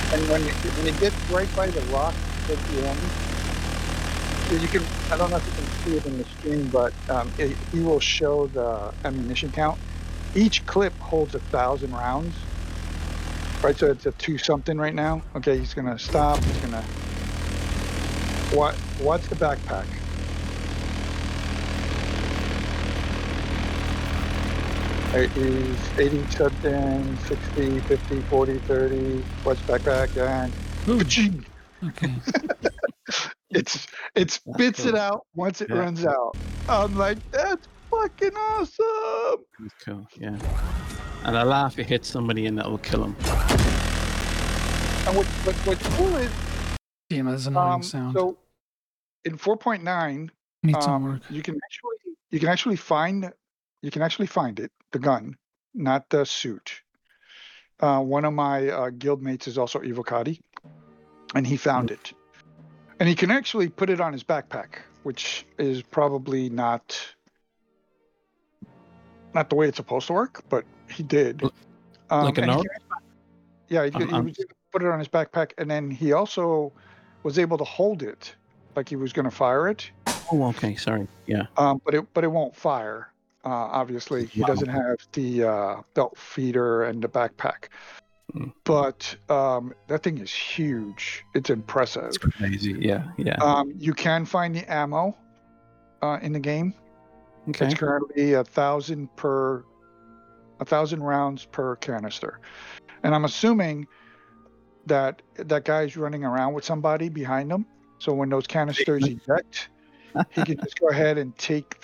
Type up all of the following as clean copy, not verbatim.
And when it gets right by the rock at the end, you can, I don't know if you can see it in the stream, but he will show the ammunition count. Each clip holds 1,000 rounds. Right, so it's a 2-something right now. Okay, he's gonna stop. He's gonna. What's the backpack? It is 80 something, 60, 50, 40, 30. What's backpack? And Okay. it spits it out once it runs out. I'm like, that's fucking awesome. That's cool. Yeah. And I laugh. It hits somebody and that will kill him. And what's cool is, damn, that's an annoying sound. So in 4.9, Needs some work. you can actually find it, the gun, not the suit. One of my guild mates is also Evocati, and he found it. And he can actually put it on his backpack, which is probably not the way it's supposed to work, but he did. Like a note? Yeah, he was able to put it on his backpack, and then he also was able to hold it like he was going to fire it. Oh, okay. Sorry. Yeah. But it won't fire. Obviously, he doesn't have the belt feeder and the backpack. But that thing is huge. It's impressive. It's crazy. Yeah. Yeah. You can find the ammo in the game. Okay. It's currently 1,000 rounds per canister, and I'm assuming that guy's running around with somebody behind him. So when those canisters eject, he can just go ahead and take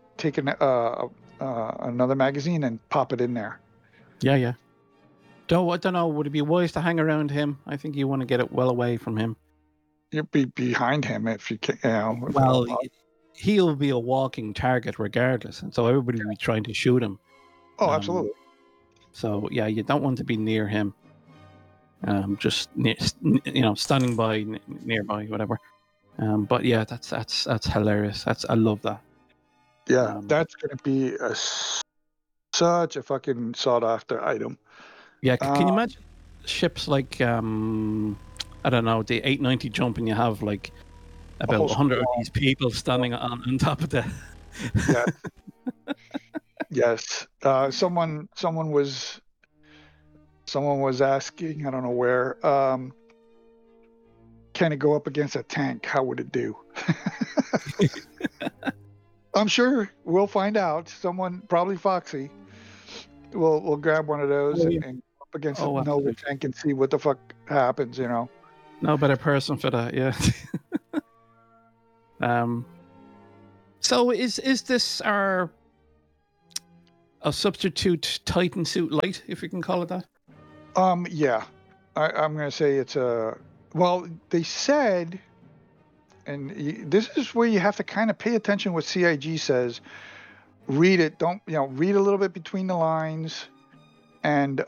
another magazine and pop it in there. Yeah, yeah. Though I don't know, would it be wise to hang around him? I think you want to get it well away from him. You'd be behind him if you can. Well, he'll be a walking target regardless, and so everybody will be trying to shoot him. Oh, absolutely. So yeah, you don't want to be near him. Just standing by, nearby, whatever. But yeah, that's hilarious. I love that. Yeah, that's gonna be such a fucking sought after item. Yeah, can you imagine ships like I don't know, the 890 jump, and you have like about 100 of these people standing on top of the. Yeah. Yes. Someone was asking, I don't know where, can it go up against a tank? How would it do? I'm sure we'll find out. Someone, probably Foxy, will grab one of those and go up against a Nova tank and see what the fuck happens, No better person for that, yeah. So is this a substitute Titan suit light, if we can call it that? Yeah. I'm going to say it's well, they said, and this is where you have to kind of pay attention what CIG says. Read it. Don't, read a little bit between the lines, and,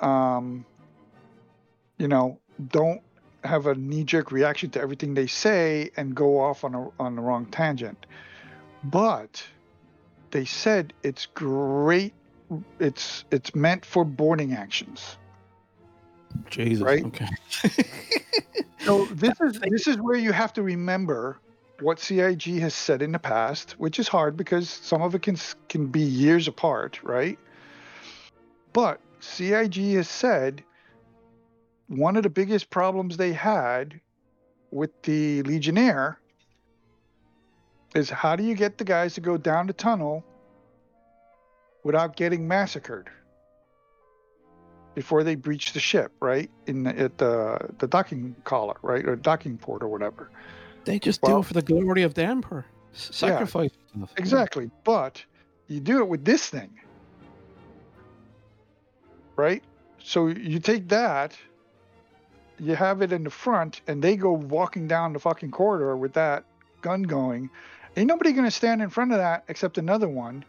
don't have a knee-jerk reaction to everything they say and go off on the wrong tangent. But they said it's great. It's meant for boarding actions. Jesus. Right? Okay. So this is where you have to remember what CIG has said in the past, which is hard because some of it can be years apart, right? But CIG has said one of the biggest problems they had with the Legionnaire is, how do you get the guys to go down the tunnel without getting massacred before they breach the ship, right? At the docking collar, right? Or docking port or whatever. They just do it for the glory of the Emperor. Sacrifice. Yeah, exactly. But you do it with this thing, right? So you take that, you have it in the front, and they go walking down the fucking corridor with that gun going. Ain't nobody going to stand in front of that except another one.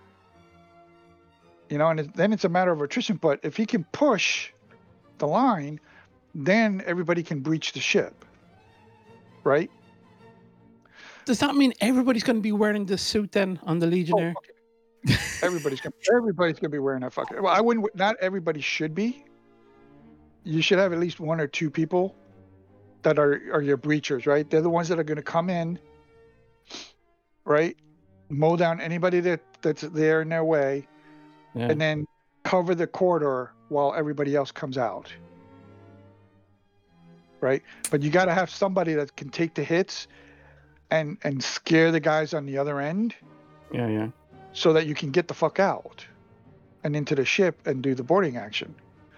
And then it's a matter of attrition. But if he can push the line, then everybody can breach the ship, right? Does that mean everybody's going to be wearing this suit then on the Legionnaire? Oh, okay. Everybody's gonna be wearing that fucking. Well, I wouldn't. Not everybody should be. You should have at least one or two people that are your breachers, right? They're the ones that are going to come in, right? Mow down anybody that's there in their way, Yeah. and then cover the corridor while everybody else comes out, right? But you got to have somebody that can take the hits and scare the guys on the other end, Yeah. so that you can get the fuck out and into the ship and do the boarding action.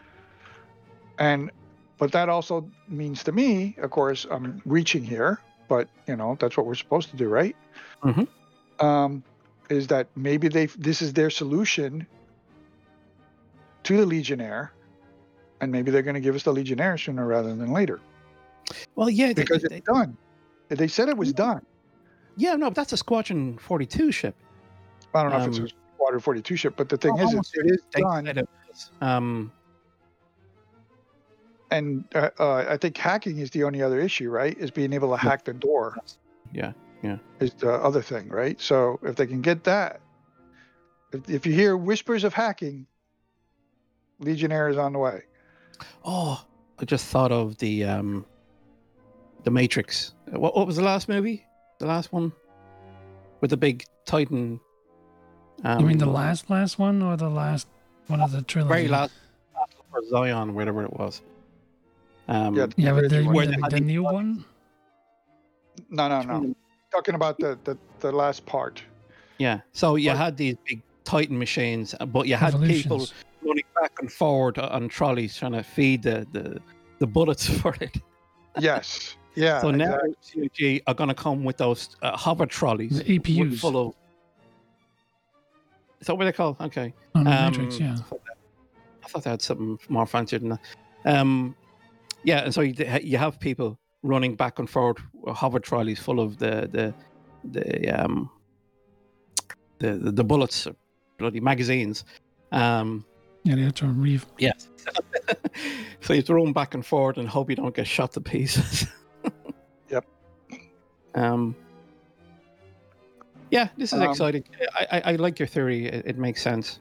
But that also means to me, of course, I'm reaching here, but that's what we're supposed to do, right? Mm-hmm. Is that maybe this is their solution to the Legionnaire, and maybe they're going to give us the Legionnaire sooner rather than later. Well, yeah, because it's done. They said it was done. Yeah, no, but that's a Squadron 42 ship. I don't know if it's a Squadron 42 ship, but the thing is, it is done. And I think hacking is the only other issue, right? Is being able to hack the door. Yeah. Is the other thing, right? So if they can get that, if you hear whispers of hacking, Legionnaire is on the way. Oh, I just thought of the Matrix. What was the last movie? The last one with the big Titan. You mean the last one, or the last one of the trilogy? Very last for Zion, whatever it was. But the new one. No. Talking about the last part. Yeah. So you had these big Titan machines, but you had people running back and forward on trolleys trying to feed the bullets for it. Yes. Yeah. So now CIG are going to come with those hover trolleys. The APUs. Full of... Is that what they call? Okay. Matrix, yeah. I thought they had something more fancier than that. Yeah, and so you have people running back and forward, hover trolleys full of the bullets, bloody magazines. Yeah, they have to reeve. Yes. So you throw them back and forward and hope you don't get shot to pieces. Yep. Yeah, this is exciting. I like your theory. It makes sense.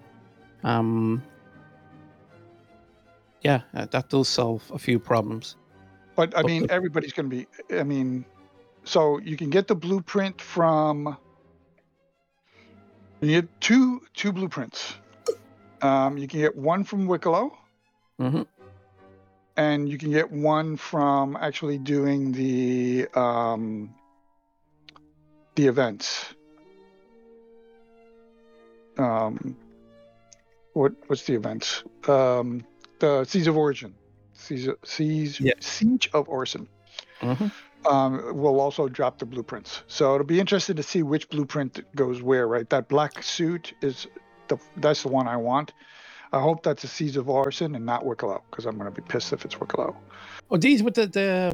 Yeah, that does solve a few problems. But I mean, everybody's going to be. I mean, so you can get the blueprint from. You get two blueprints. You can get one from Wicklow. Mm-hmm. And you can get one from actually doing the events. What's the events? The Siege of Orison. Siege of Orison. Mm-hmm. Will also drop the blueprints. So it'll be interesting to see which blueprint goes where, right? That black suit that's the one I want. I hope that's a Siege of Orison and not Wicklow, because I'm going to be pissed if it's Wicklow. Oh, these with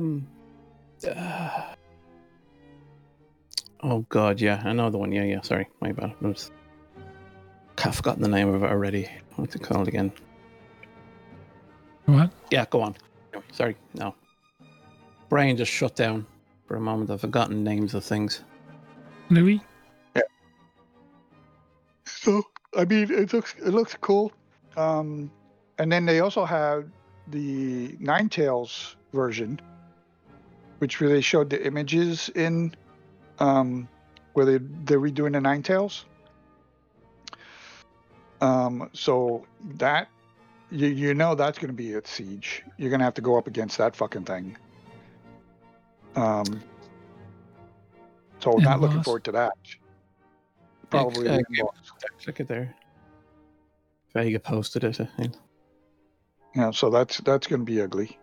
oh God, yeah, I know the one. Yeah. Sorry, my bad. I've forgotten the name of it already. What's it called again? What? Yeah, go on. Sorry, no. Brain just shut down for a moment. I've forgotten names of things. Louis? Yeah. So, I mean, it looks cool. And then they also have the Ninetales version, which really showed the images in where they're redoing the Ninetales. So that you know that's going to be at Siege. You're going to have to go up against that fucking thing. So not looking forward to that. Probably. Look at there. Vega posted it, I think. Yeah, so that's going to be ugly.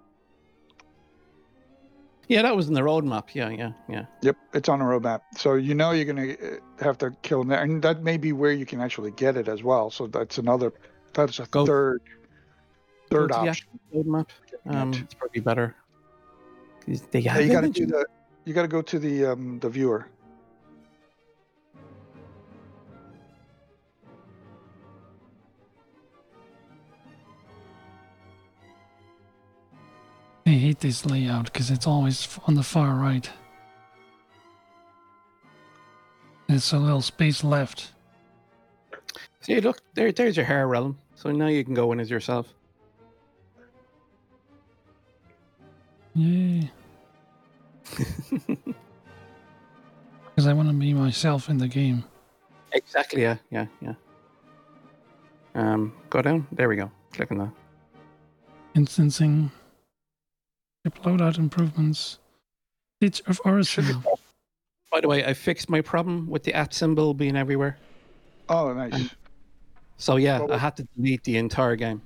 Yeah, that was in the roadmap. Yeah. Yep, it's on the roadmap. So you know you're going to have to kill them there, and that may be where you can actually get it as well. So that's a third option. Roadmap. It's probably better. You got to go to the viewer. I hate this layout because it's always on the far right. There's a little space left. See, look, there's your hair realm. So now you can go in as yourself. Yay. Because I want to be myself in the game. Exactly. Yeah. Go down. There we go. Click on that. Instancing. Loadout improvements. Stitch of Orison. By the way, I fixed my problem with the @ symbol being everywhere. Oh, nice. So yeah, I had to delete the entire game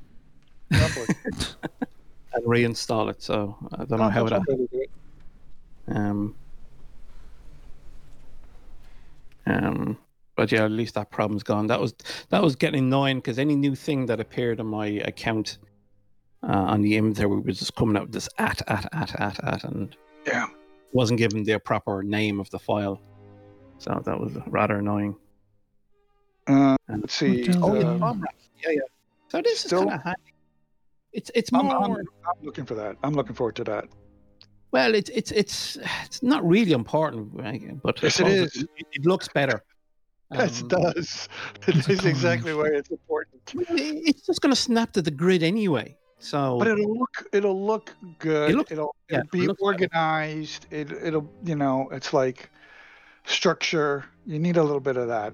and reinstall it. So I don't know how that. But yeah, at least that problem's gone. That was getting annoying because any new thing that appeared on my account on the inventory was just coming out with this @ and wasn't given their proper name of the file. So that was rather annoying. Let's see. Yeah. So this is kind of handy. It's more. I'm looking for that. I'm looking forward to that. Well, it's not really important, but yes, it is. It looks better. Yes, it does. It is exactly why it's important. It's just going to snap to the grid anyway. So, but it'll look good. It'll be organized. It'll it's like structure. You need a little bit of that.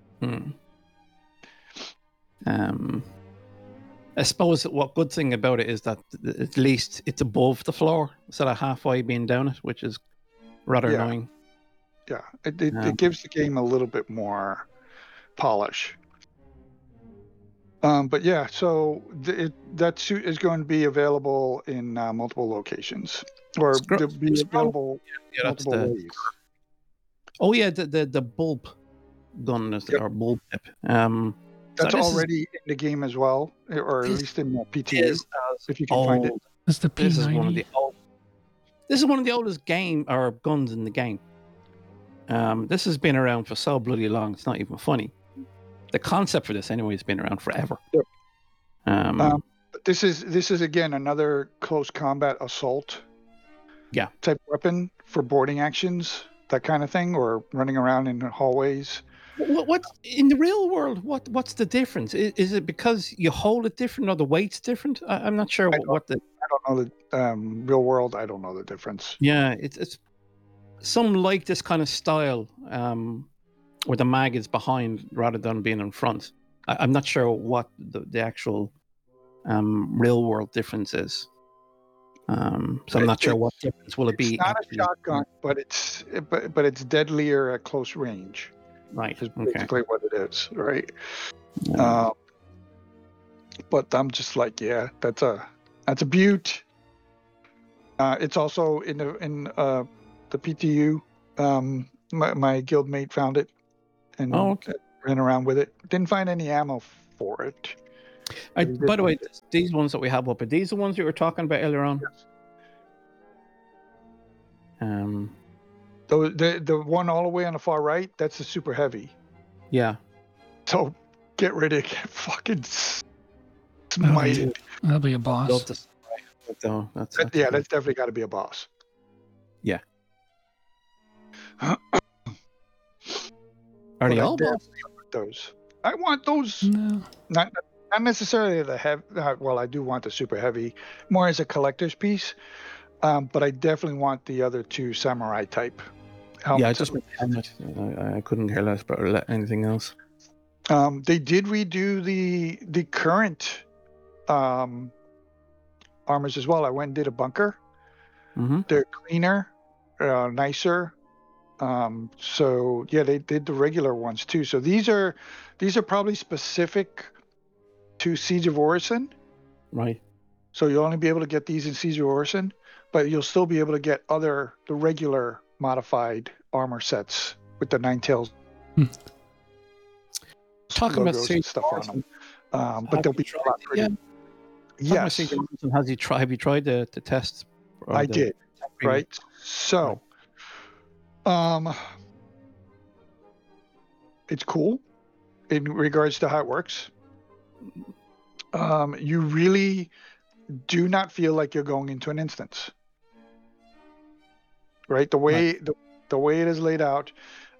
I suppose what good thing about it is that at least it's above the floor instead of halfway being down it, which is rather annoying. Yeah, it gives the game a little bit more polish. But yeah, so that suit is going to be available in multiple locations, or be available multiple ways. Oh yeah, the bulb gun or bulb tip. That's already in the game as well, or at least in the PTU, if you can find it. It's the P90. This is one of the oldest game or guns in the game. This has been around for so bloody long. It's not even funny. The concept for this, anyway, has been around forever. Yep. But this is again another close combat assault. Type weapon for boarding actions, that kind of thing, or running around in the hallways. What in the real world? What's the difference? Is it because you hold it different or the weight's different? I'm not sure I don't know the real world. I don't know the difference. Yeah, it's some like this kind of style where the mag is behind rather than being in front. I'm not sure what the actual real world difference is. So I'm not sure what difference will it be. It's not a shotgun, but it's deadlier at close range. Right. Is basically what it is, right? But I'm just like, that's a beaut. It's also in the PTU. My guildmate found it and ran around with it. Didn't find any ammo for it. By the way, these ones that we have up, are these the ones you were talking about earlier on? Yes. The one all the way on the far right, that's the super heavy. Yeah. So get ready to get fucking smited. That'll be a boss. That's definitely got to be a boss. Yeah. Are they all bosses? Those. I want those. No. Not necessarily the heavy. Well, I do want the super heavy, more as a collector's piece. But I definitely want the other two samurai type helmets. Yeah, I just want the helmet. I couldn't care less about anything else. They did redo the current armors as well. I went and did a bunker. Mm-hmm. They're cleaner, nicer. So yeah, they did the regular ones too. So these are probably specific to Siege of Orison. Right. So you'll only be able to get these in Siege of Orison, but you'll still be able to get the regular modified armor sets with the Nine Tails. Talking about and stuff on them. But they'll be a lot pretty. Yeah. Yes. Have you tried the test? I did. Right. So, it's cool in regards to how it works. You really do not feel like you're going into an instance, right? The way it is laid out,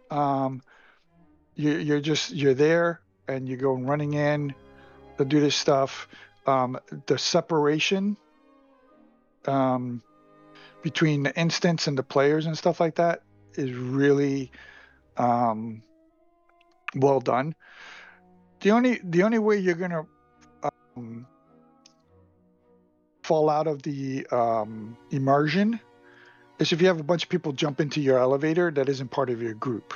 you're there and you go running in to do this stuff. The separation, between the instance and the players and stuff like that is really well done. The only way you're gonna fall out of the immersion is if you have a bunch of people jump into your elevator that isn't part of your group,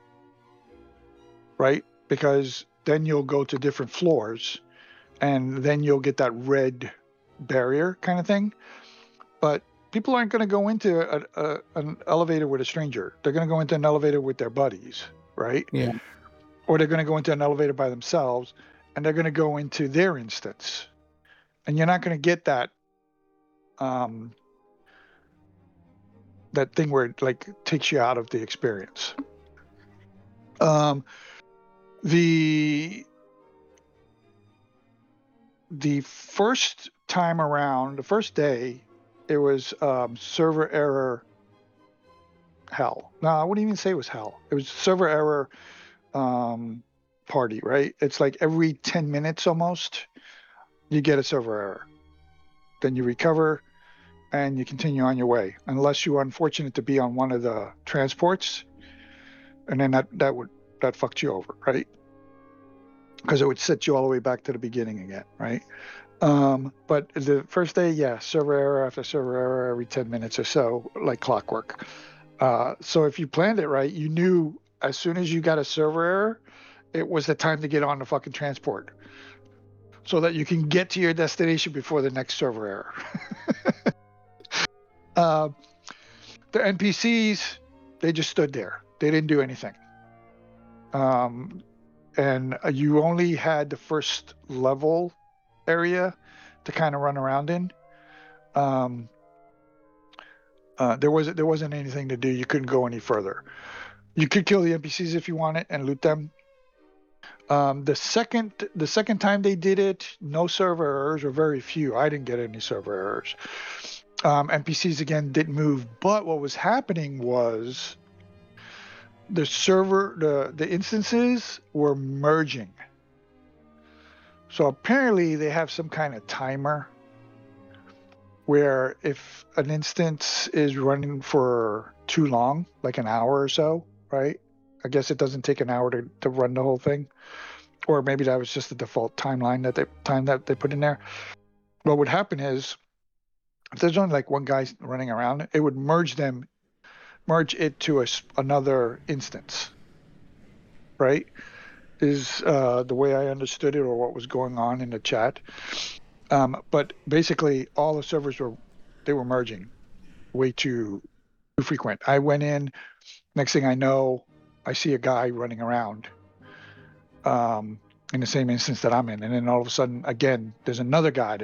right? Because then you'll go to different floors, and then you'll get that red barrier kind of thing. But people aren't going to go into an elevator with a stranger. They're going to go into an elevator with their buddies, right? Yeah. Or they're going to go into an elevator by themselves, and they're going to go into their instance. And you're not going to get that that thing where it like takes you out of the experience. The first time around, the first day, it was server error hell. No, I wouldn't even say it was hell. It was server error party, right? It's like every 10 minutes almost, you get a server error. Then you recover, and you continue on your way, unless you are unfortunate to be on one of the transports, and then that fucked you over, right? Because it would set you all the way back to the beginning again, right? But the first day, yeah, server error after server error every 10 minutes or so, like clockwork. So if you planned it right, you knew as soon as you got a server error, it was the time to get on the fucking transport, so that you can get to your destination before the next server error. The NPCs, they just stood there. They didn't do anything. And you only had the first level area to kind of run around in. There wasn't anything to do. You couldn't go any further. You could kill the NPCs if you wanted and loot them. The second time they did it, no server errors, or very few. I didn't get any server errors. NPCs again didn't move, but what was happening was the instances were merging. So apparently they have some kind of timer where if an instance is running for too long, like an hour or so, right? I guess it doesn't take an hour to run the whole thing. Or maybe that was just the default timeline that they put in there. What would happen is, if there's only like one guy running around, it would merge it to another instance, right? Is the way I understood it, or what was going on in the chat. But basically, all the servers were merging way too frequent. I went in, next thing I know, I see a guy running around in the same instance that I'm in, and then all of a sudden, again, there's another guy